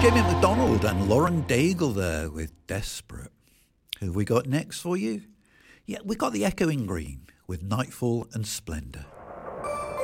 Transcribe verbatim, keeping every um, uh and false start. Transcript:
Jamie McDonald and Lauren Daigle there with Desperate. Who have we got next for you? Yeah, we got the Echoing Green with Nightfall and Splendour.